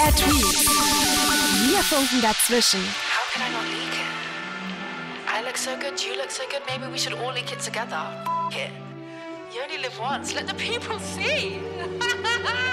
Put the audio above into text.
MDR Tweets. Wir funken dazwischen. How can I not leak it? I look so good, you look so good, maybe we should all leak it together. F it. You only live once, let the people see.